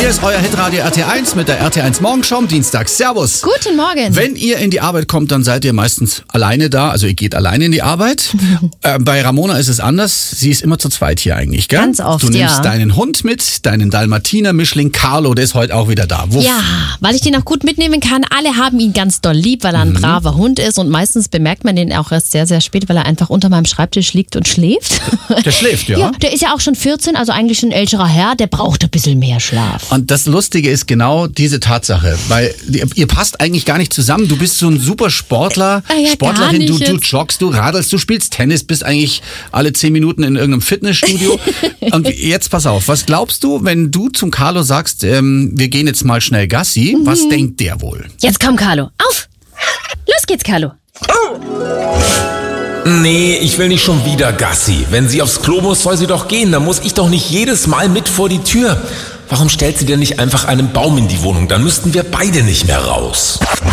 Hier ist euer Hitradio RT1 mit der RT1 Morgenshow am Dienstag. Servus. Guten Morgen. Wenn ihr in die Arbeit kommt, dann seid ihr meistens alleine da. Also ihr geht alleine in die Arbeit. Bei Ramona ist es anders. Sie ist immer zu zweit hier eigentlich, gell? Ganz oft, Du nimmst ja. deinen Hund mit, deinen Dalmatiner-Mischling Carlo, der ist heute auch wieder da. Ja, weil ich den auch gut mitnehmen kann. Alle haben ihn ganz doll lieb, weil er ein braver Hund ist. Und meistens bemerkt man den auch erst sehr, sehr spät, weil er einfach unter meinem Schreibtisch liegt und schläft. Der schläft, ja. Ja, der ist ja auch schon 14, also eigentlich schon ein älterer Herr. Der braucht ein bisschen mehr Schlaf. Und das Lustige ist genau diese Tatsache, weil ihr passt eigentlich gar nicht zusammen. Du bist so ein super Sportler, Ja, Sportlerin, gar nicht du jetzt. joggst, du radelst, du spielst Tennis, bist eigentlich alle 10 Minuten in irgendeinem Fitnessstudio. Und jetzt pass auf, was glaubst du, wenn du zum Carlo sagst, wir gehen jetzt mal schnell Gassi, was denkt der wohl? Jetzt komm, Carlo. Auf! Los geht's, Carlo. Nee, ich will nicht schon wieder Gassi. Wenn sie aufs Klo muss, soll sie doch gehen. Dann muss ich doch nicht jedes Mal mit vor die Tür. Warum stellt sie denn nicht einfach einen Baum in die Wohnung? Dann müssten wir beide nicht mehr raus.